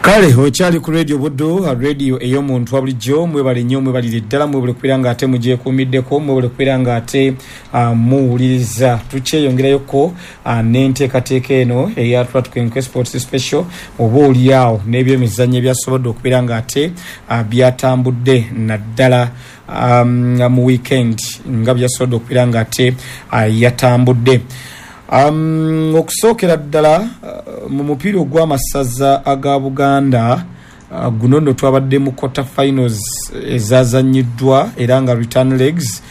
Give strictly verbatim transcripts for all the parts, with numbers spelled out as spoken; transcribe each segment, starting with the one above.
Kale okyali ku radio Buddu, radio eyo muntu wabulijjo mwebale nnyo mwebali ddala mwebale kwiranga ate mujje kumiddeko mwebale kwiranga ate uh, muwuliriza tukyeyongerayo ko uh, n'enteekateeka eno eya Twattukenke Sports Special oba oliawo n'ebyemizannyo ebyasobodde okubiranga ate uh, byatambudde naddala um, mu weekend nga byasobodde okubiranga ate uh, yatambudde. Um, okusookera ddala uh, mu mupiira ogw'amasaza aga Buganda uh, guno nno twabadde mu quarter finals ezazannyiddwa era nga return legs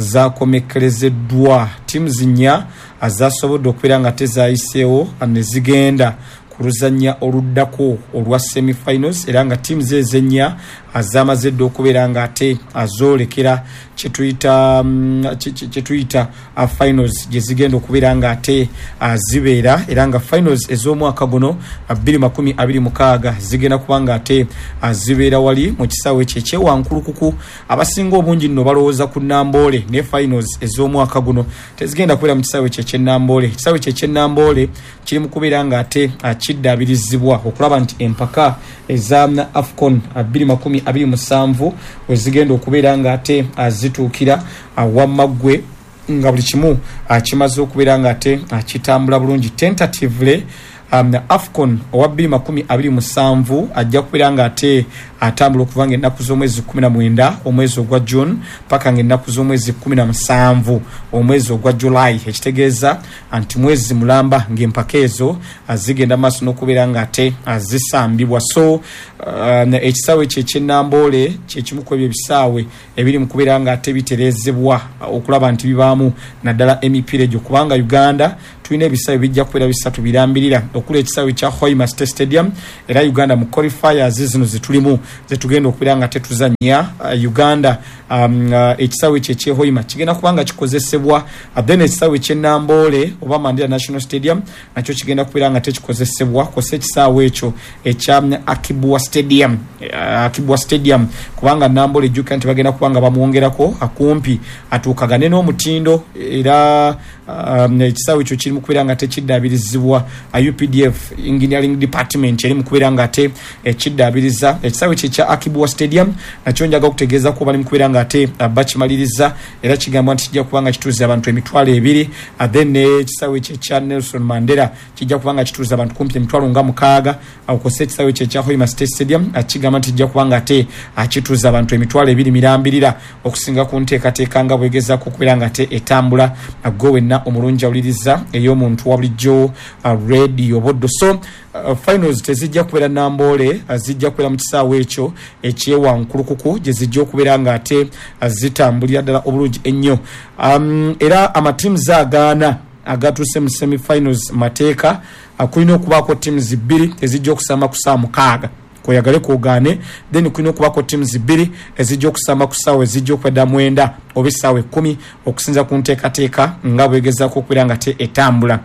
zakomekkerezeddwa teams nnya azasobodde okubeera nga tezayiseewo ne zigenda ku luzannya oluddako olwa semi finals era nga teams ezennya azamaze dde okubeera nga ate azoolekera kyetuyita um, kyetuyita uh, finals gye zigenda okubeera nga ate uh, zibeera era nga finals ez'omwaka guno uh, bbiri makumi abiri mukaaga zigenda kuba nga ate uh, zibeera wali mu kisaawe ekyo ekyewankulukuku. Abasinga obungi nno balowooza ku Namboole ne finals ez'omwaka guno tezigenda kubeera mu kisaawe ekyo eky'Enamboole. Ekisaawe ekyo eky'Enamboole kiri mu kubeera nga ate uh, kiddaabirizibwa okulaba nti empaka eza AFCON uh, bbiri makumi abiri musanvu we zigenda okubeera nga ate azituukira awamaggwe nga buli kimu kimaze okubeera nga ate kitambula bulungi. Tentatively um, AFCON owa bbiri makumi abiri musanvu ajja kubeera nga ate atambula okuva nga ennaku z'omwezi kumi na mwenda omwezi ogwa June paka nga ennaku z'omwezi kumi na musanvu omwezi ogwa July, ekitegeeza nti mwezi mulamba ng'empaka ezo zigenda maaso n'okubeera nga ate zisambibwa. So uh, ekisaawe ekyo eky'Enamboole kyekimu ku ebyo ebisaawe ebiri mu kubeera nga ate bitereezebwa okulaba nti bibaamu naddala emipiira egyo kubanga Uganda tulina ebisaawe bijja kubeera bisatu birambirira okuli ekisaawe kya Hoima State Stadium era Uganda mu qualifiers zino zetulimu zetugenda okubeera nga tetuzannya uh, Uganda um, uh, ekisaawe ekyo eky'e Hoima kigenda kubanga kikozesebwa uh, then ekisaawe ky'Enamboole oba Mandela National Stadium nakyo kigenda kubeera nga tekikozesebwa kosa ekisaawe ekyo ekya Akibwa Stadium uh, Akibwa Stadium kubanga Namboole ejjuka nti bagenda kubanga bamwongerako akumpi atuukagane n'omutindo era um, ekisaawe ekyo kiri mu kubeera nga tekiddaabirizibwa uh, U P D F Engineering Department eri mu kubeera nga ate ekiddaabiriza ekisaawe kye kya Akibwa Stadium nakyo njaga okutegeeza ko bali mu kubeera nga ate uh, bakimaliriza era kigamba nti kijja kubanga kituuza abantu emitwalo ebiri uh, then ekisaawe kye kya Nelson Mandela kijja kubanga kituuza abantu kumpi emitwalo nga mukaaga akosa ekisaawe kye kya Hoima State Stadium uh, kigamba nti kijja kubanga ate uh, kituuza abantu emitwalo ebiri mirambirira okusinga ku nteekateeka nga bwegezaako okubeera nga ate etambula uh, gwe wenna omulungi awuliriza ey'omuntu wa bulijjo uh, radio Buddu. So uh, finals tezijja kubeera Namboole uh, zijja kubeera mu kisaawe ekyo ekyewankulukuku gye zijja okubeera nga ate uh, zitambulira ddala obulungi ennyo. Um, era amatiimuzi agaana agatuuse mu semi finals mateeka uh, kulina okubaako teams bbiri ezijja okusamba ku ssaawa mukaaga koyagale kogaane then kulina okubaako teams bbiri ezijja okusamba ku ssaawa ezijja okwedda mwenda oba essaawa ekkumi okusinza ku nteekateeka nga bwegezaako okubeera nga te etambula.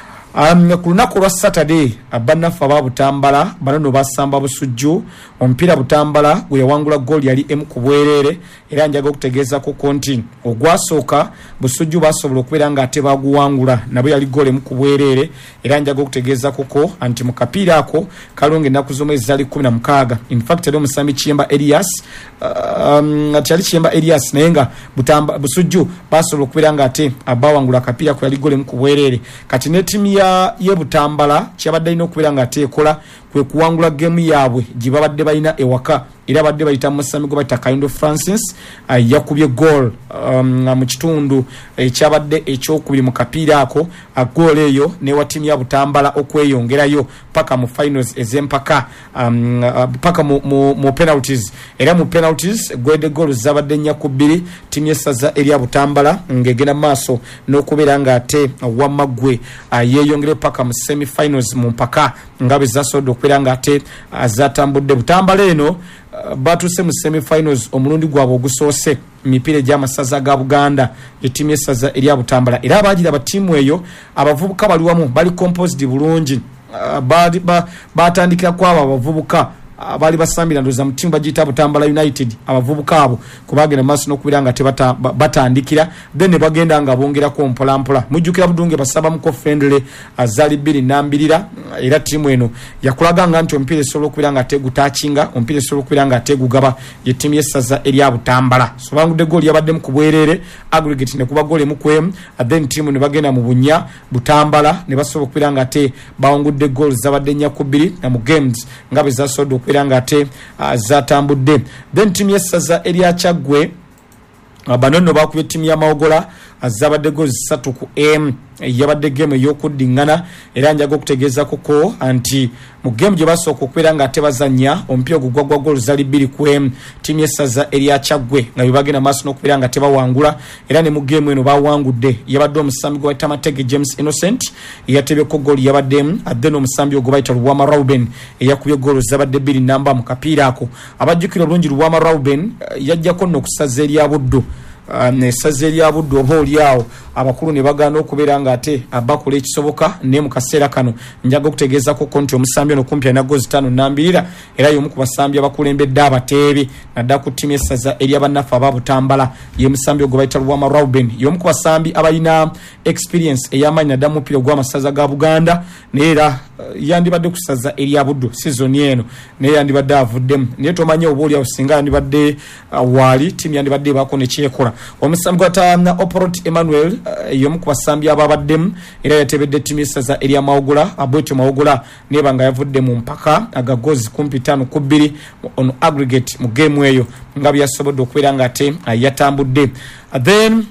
Um, ku lunaku lwa Saturday bannaffe aba Butambala bano no basamba Busujju omupiira Butambala gwe yawangula goal yali emu ku bwereere era njaga okutegeeza ko konti ogwasooka Busujju basobola okubeera nga ate baguwangula nabo yali goal emu ku bwereere era njaga okutegeeza koko anti mu kapiira ako kalonge ennaku z'omwezi zali kumi na mukaaga. In fact yali omusambi Kiyemba Elias um, ati yali Kiyemba Elias naye nga Busujju basobola okubeera nga ate abawangula akapiira ko yali goal emu ku bwereere kati ne timu ya ye Butambala kyabadde ino okubeera nga ateekola kwe kuwangula game yaabwe gye babadde balina ewaka era badde bayita musami gwe bayita Kayindo Francis uh, yakubye goal um, mu kitundu ekyabadde uh, ekyokubiri mu kapiira ako uh, goal eyo ne wa timu ya Butambala okweyongerayo paka mu finals ez'empaka um, uh, paka mu, mu, mu penalties era mu penalties gwede goal zabadde nnya ku bbiri timu y'essaza erya Butambala ng'egenda maaso n'okubeera nga ate uh, wamaggwe uh, yeeyongere paka mu semi finals mu mpaka nga bwe zasobodde okubeera nga ate uh, zatambudde. Butambala eno uh, batuse mu semi finals omulundi gwabwe ogusoose mipiira egy'amasaza ga Buganda ettiimu y'essaza erya Butambala era abaagira batiimu eyo abavubuka baliwamu bali composed bulungi uh, batandikira kwabo abavubuka abali basambira ndoza mutimba gita Butambala United abavubuka abo kubagenda maso nokubira nga tebata batandikira then bagenda nga bongera ko mpola mpola mujukira budunge basaba muko friendly azali biri nambirira era timu eno yakulaga nga nti ompire solo kubira nga tegu tachinga ompire solo kubira nga tegu gaba ye timu yesaza elia Butambala so bangu de goal yabadde mu kubwerere aggregate ne kuba goal mu kwem then timu ne bagenda mu bunya Butambala ne basobola kubira nga te baongudde goal zabadde nya kubiri na mu games ngabe za sodo kubira nga te uh, zatambudde then timu yesaza elia Chagwe abanono bakubye timu ya Maogola azabadde goal zisatu ku M yabadde game yokudingana era njago kutegeza koko anti mu game gye basoko kwera nga tebazanya ompyo gugwagwa goal zali biri ku M timu yesaza elia Chagwe nga bibagena maso no kwera nga tebawangula era ne mu game eno bawangudde yabadde omusambi gwa Tamatege James Innocent yatebe ko goal yabadde adeno omusambi ogwo bayita Ruwama Rauben yakubye goal zabadde biri namba mu kapira ako abajjukira bulungi Ruwama Rauben yajja ko no kusaza elia Buddo ne saze lya Buddo oboolyawo abakulu ne bagana okubeera nga ate abakola ekisoboka ne mu kaseera kano njaga okutegeeza ko konti omusambi ono kumpi na gozi tano nambirira era yomu ku basambi abakulembedde abateebe nadda ku timu essaza ery'abannafu aba Butambala ye musambi ogwo bayita Ruwama Rauben yomu ku basambi abalina experience ey'amaanyi nadda mu mupiira gw'amasaza ga Buganda naye era uh, yandibadde ku ssaza erya Buddo season eno naye yandibadde avuddemu naye tomanye oboolyawo singa yandibadde uh, waali timu yandibadde ebaako ne kyekola omusambi gwa Tana Oporot Emmanuel uh, yomu ku basambi ababaddemu era yatebedde timu essaza erya Maogola Abweto Maogola neba nga yavudde mu mpaka agagozi kumpi tano ku bbiri on aggregate mu game eyo nga byasobodde okubeera nga ate uh, yatambudde uh, then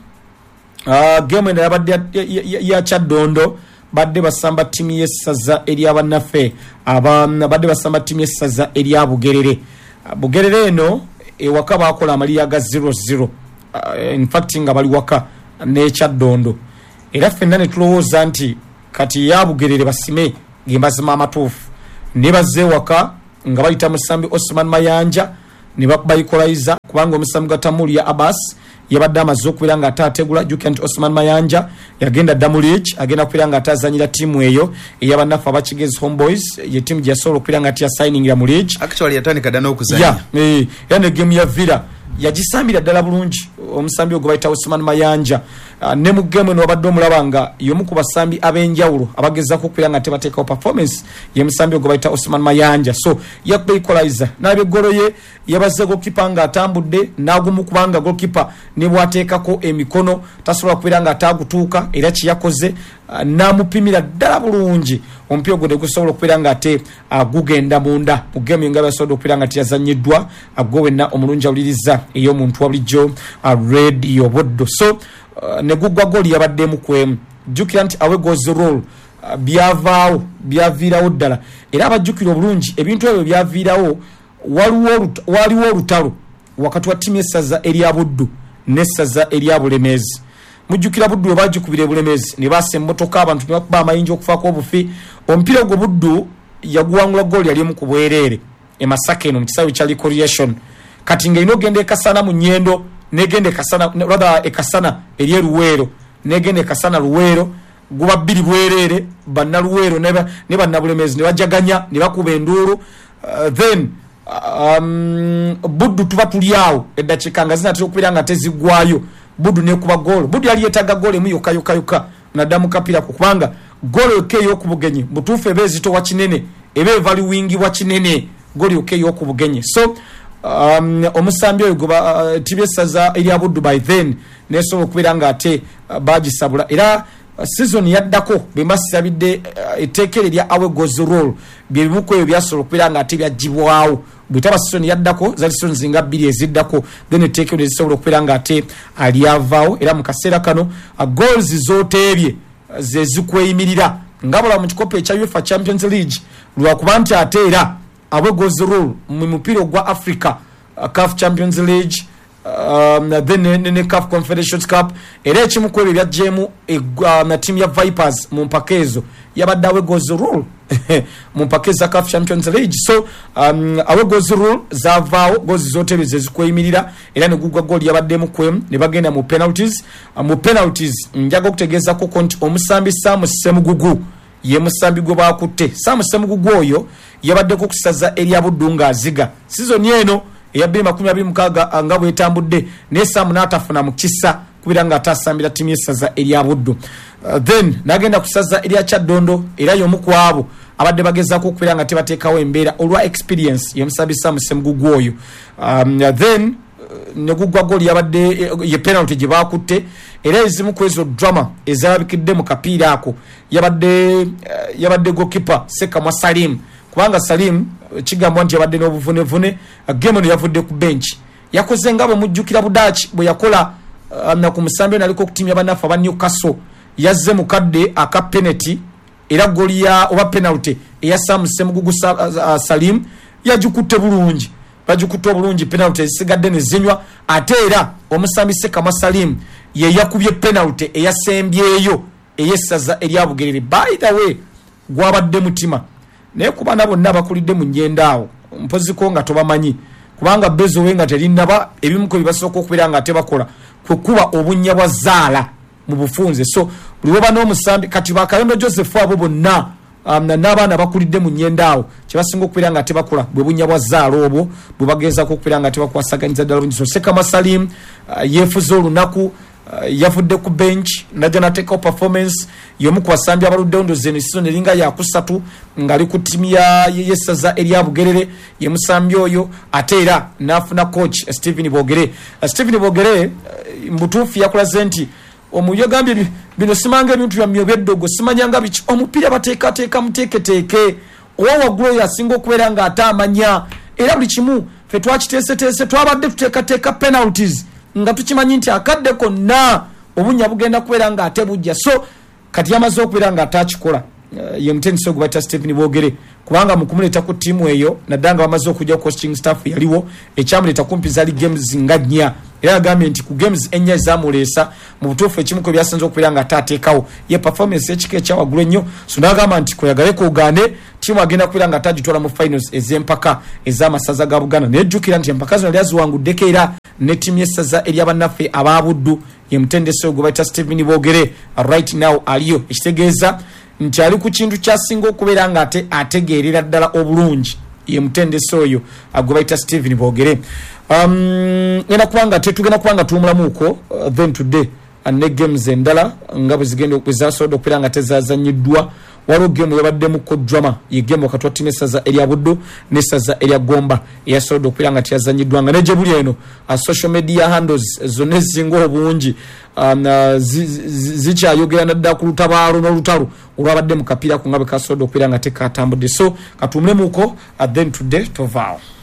uh, game eno yabadde ya Kyaddondo badde basamba timu y'essaza erya bannaffe aba badde basamba timu y'essaza erya Bugerere uh, Bugerere eno ewaka bakola amaliya ga zero zero uh, in fact nga bali waka ne Kyaddondo era ffenna ne tulowooza nti kati ya Bugerere basime ngembazima amatuufu ne bazze waka nga bayita musambi Osman Mayanja ne bayikolaiza kubanga omusambi Gatamuli ya Abbas yabadde amaze okubeera nga atategula Jukent Osman Mayanja yagenda Damulich agenda kubeera nga atazanyira timu eyo ey'abannafu abakigezi Homeboys ye timu gye yasobola okubeera nga tia signing ya Mulich actually yatandika dda n'okuzanya ya eh era ne game ya Villa yagisambira ddala bulungi omusambi ogwo bayita Osman Mayanja uh, ne mu game eno wabadde omulaba nga y'omu ku basambi ab'enjawulo abagezaako okubeera nga tebateekawo performance ye musambi ogwo bayita Osman Mayanja so yakuba equalizer n'abye golo ye yabaze goalkeeper nga atambudde n'agumu kubanga goalkeeper ne bwateekako emikono tasobola kubeera nga ataagutuuka era kiyakoze uh, n'amupimira ddala bulungi omupiira ogwo ne gusobola okubeera nga ate uh, gugenda munda mu game nga basobola okubeera nga teyazanyiddwa gwe wenna omulungi awuliriza ey'omuntu wa bulijjo uh, Radio Buddo so uh, ne gugwa goali yabaddemu kwemu jjukira nti awe goes roll uh, byavaawo byaviirawo ddala era abajjukira obulungi ebintu ebyo byaviirawo waliwo waliwo olutalo wakati wa timu essaza erya Buddo n'essaza erya Bulemeezi mujjukira Buddo bagikubira Bulemeezi ne baasa emmotoka abantu ne bakuba amayinja okufaako obufi omupiira ogwo Buddo yaguwangula goali yali emu ku bwereere e Masaka eno mu kisaawe kya Recreation kati nga ino gende kasana mu Nyendo negende kasana rather ekasana eri Luweero negende kasana Luweero guba bbiri bwerere banna Luweero ne ne banna Bulemeezi ne bajaganya ne bakuba enduru uh, then um, Buddo tuba tulyawo eddakiika nga zinatera okubeera nga tezigwayo Buddo ne kuba goal Buddo yali yetaga goal emu yokka yokka yokka naddamu kapira kubanga goal yokka ey'okubugenyi butuufu eba ezitowa kinene eba evaluwingibwa kinene goal yokka ey'okubugenyi so um omusambi oyo goba uh, tibyesaza erya Buddo by then nesobola okubeera nga ate uh, bagisabula era uh, season yaddako bembasabidde uh, etteekero lya awe goes roll byebimuko ebyo byasobola okubeera nga ate byagibwawo bwetaba season yaddako zali season zinga bbiri eziddako then etteekero ezisobola okubeera nga ate alyavaawo era mu kaseera kano uh, goals zooteebye uh, ze zikweyimirira ngabula mu kikopo ekya UEFA Champions League lwakuba nti ate era awe goes roll mu mupiira gwa Africa uh, C A F Champions League um, then ne, ne C A F Confederations Cup era ekimu ku ebyo byajjemu na uh, team ya Vipers mu mpaka ezo yabadde awe goes roll mu mpaka za C A F Champions League so um, awe goes roll zavaawo goals zote ze zikweyimirira era ne gugwa goal yabaddemu kwemu ne bagenda mu penalties uh, mu penalties njaga okutegeeza ko konti omusambi Sam Semugugu ye musambi gwe bakutte Sam Semugugu oyo yabadde ko kusaza Elia Budunga aziga season yeno eya bbiri makumi abiri mu mukaaga nga bwetambudde ne Sam n'atafuna mu kisa kubira nga atasambira timu yesaza Elia Buddu uh, then nagenda kusaza Elia Chaddondo era yomu kwabo abadde bagezako kubira nga tebateekawo embeera olwa experience y'omusambi Sam Semugugu oyo um, then ne gugwa goli yabadde ye penalty gye bakutte era ezimu ku ezo drama ezalabikidde mu kapiira ako yabadde yabadde goalkeeper Sekamwa Salim kubanga Salim kigambwa nti yabadde n'obuvunevune game no yavudde ku bench yakoze ngabo mujjukira Budachi bwe yakola uh, na ku musambi naliko kutimya banafa ba Newcastle yazze mu kadde aka penalty era goli ya oba penalty eya Sam Semugugu uh, Salim yajukutte bulungi bajukutte bulungi penalty esigadde ne zinywa ate era omusambi Sekamwa Salim ye yakubye penalty eyasembyeyo eyesaza Elia Bugerere by the way gwabadde mutima naye kuba nabo nabakulidde mu nyendaawo mpozi ko nga tobamanyi kubanga bezo wenga terinaba ebimu ko bibasoko okubira nga tebakola kukuba obunya bwa zaala mu bufunze so buli bano omusambi kati bakayombe Joseph abo bonna um, na nabana bakulidde mu nyendaawo kibasinga okubira nga tebakola bwe bunya bwa zaala obwo bubageza ko okubira nga tebakwasaganyiza ddala bunyi so Sekamwa Salim uh, yefuza olunaku Uh, yavudde ku bench najana take up performance yomu kwasambi abaludde ndo zeno season eringa ya kusatu ngali ku timu ya yesaza Elia Bugerere ye musambi oyo atera nafuna coach uh, Stephen Bogere uh, Stephen Bogere uh, mbutufu yakola zenti omuyogambye bino simanga ebintu bya myobeddogo simanyanga bichi omupira bateeka teeka muteke teke owa glo ya singo kwera nga atamanya era buli kimu fe twakitese tese twabadde tuteeka teeka penalties nga tukimanyi nti akadde konna obunya bugenda kubeera nga ate bujja so kati yamaze okubeera nga atakikola uh, ye mutendesi ogubata Stephen Bogere kubanga mukumuleeta ku tiimu eyo naddanga bamaze okujja coaching staff yaliwo ekyamuleeta kumpi zali games nga nnya era agambye nti ku games ennya ezamuleesa mu butuufu ekimu ko byasinze okubeera nga ataateekawo ye performance ekika ekyawaggulu ennyo so n'agamba nti kweyagale kuugande tiimu agenda kubeera nga atagitwala mu finals ez'empaka ez'amasaza ga Buganda naye jjukira nti empaka zino lyaziwanguddeko era ne timu yesaza Eryabannaffe ababuddu ye mutendesi ogwo bayita Stephen Bogere right now aliyo ekitegeeza nti ali ku kintu kyasinga okubeera nga ate ategeerera ddala obulungi ye mutendesi oyo agwo bayita Stephen Bogere um, ngenda kubanga tetugenda kubanga tuwumulamuuko uh, then today ne games endala nga bwe zigenda okwezasobola okubeera nga tezazanyiddwa waliwo gemu yabaddemu ko drama ye gemu wakati wa timu esaza Elia Buddu n'esaza Elia Gomba eyasobola okubeera nga teyazanyiddwanga ne gye buli eno uh, social media handles zonna ezisinga obungi um, uh, zikyayogera naddala ku lutabaalo n'olutalo olwabadde mu kapiira ku nga bwe kasobola okubeera nga tekatambudde so katuwumulemuuko uh, then today tovaawo.